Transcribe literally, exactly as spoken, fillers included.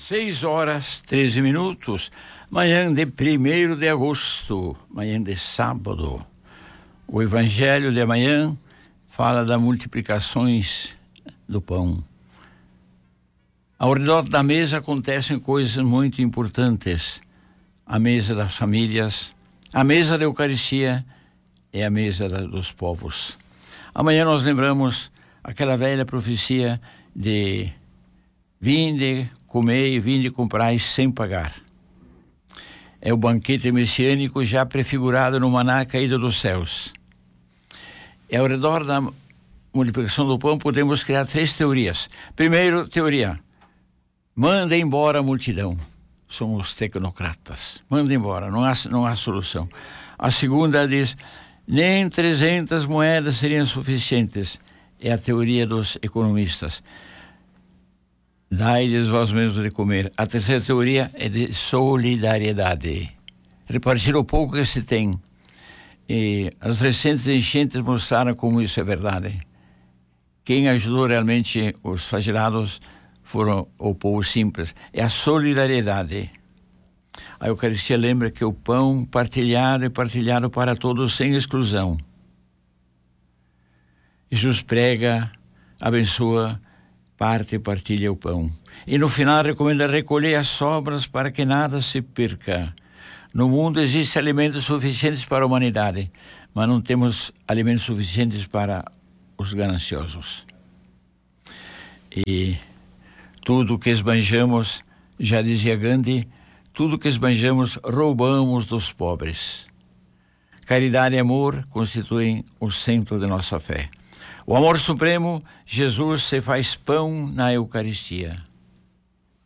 Seis horas, treze minutos, manhã de primeiro de agosto, manhã de sábado. O evangelho de amanhã fala das multiplicações do pão. Ao redor da mesa acontecem coisas muito importantes. A mesa das famílias, a mesa da Eucaristia é a mesa da, dos povos. Amanhã nós lembramos aquela velha profecia de vinde, comei, vinde, comprai sem pagar. É o banquete messiânico já prefigurado no maná caído dos céus. E ao redor da multiplicação do pão podemos criar três teorias. Primeiro, teoria: manda embora a multidão. São os tecnocratas. Manda embora, não há, não há solução. A segunda diz: nem trezentas moedas seriam suficientes. É a teoria dos economistas. Dai-lhes vós mesmos de comer. A terceira teoria é de solidariedade. Repartir o pouco que se tem. E as recentes enchentes mostraram como isso é verdade. Quem ajudou realmente os flagelados foram o povo simples. É a solidariedade. A Eucaristia lembra que o pão partilhado é partilhado para todos sem exclusão. Jesus prega, abençoa, parte e partilha o pão. E no final recomenda recolher as sobras para que nada se perca. No mundo existem alimentos suficientes para a humanidade, mas não temos alimentos suficientes para os gananciosos. E tudo que esbanjamos, já dizia Gandhi, tudo que esbanjamos roubamos dos pobres. Caridade e amor constituem o centro de nossa fé. O amor supremo, Jesus se faz pão na Eucaristia.